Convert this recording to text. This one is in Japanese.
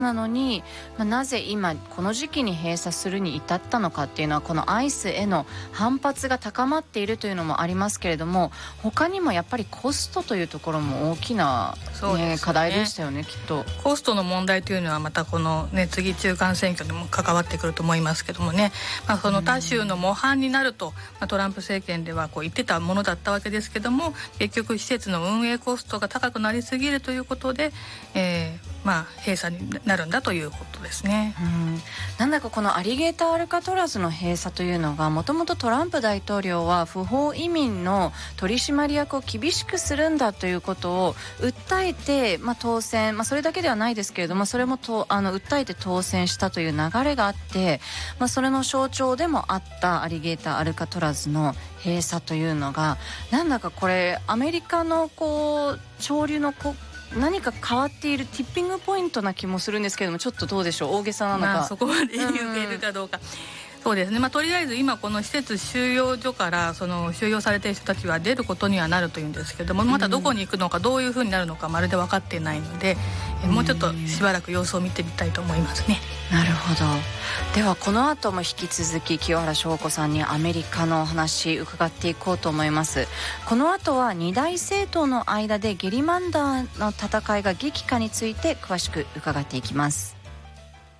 なのに、なぜ今この時期に閉鎖するに至ったのかっていうのは、このアイスへの反発が高まっているというのもありますけれども、他にもやっぱりコストというところも大きな、 そうですね、 課題でしたよね、きっと。 コストの問題というのはまたこの、次中間選挙にも関わってくると思いますけどもね、その他州の模範になると、トランプ政権ではこう言ってたものだったわけですけども、結局施設の運営コストが高くなりすぎるということで、閉鎖になるんだということですね。 なんだかこのアリゲーターアルカトラズの閉鎖というのが、もともとトランプ大統領は不法移民の取締役を厳しくするんだということを訴えて、当選、それだけではないですけれども、それも訴えて当選したという流れがあって、それの象徴でもあったアリゲーターアルカトラズの閉鎖というのが、なんだかこれアメリカの潮流の何か変わっているティッピングポイントな気もするんですけれども、ちょっとどうでしょう、大げさなのか、 そこまで言えるかどうか。そうですね、とりあえず今この施設収容所からその収容されている人たちは出ることにはなるというんですけども、またどこに行くのかどういうふうになるのかまるで分かっていないので、もうちょっとしばらく様子を見てみたいと思いますね。 なるほど。ではこの後も引き続き清原翔子さんにアメリカのお話伺っていこうと思います。この後は二大政党の間でゲリマンダーの戦いが激化について詳しく伺っていきます。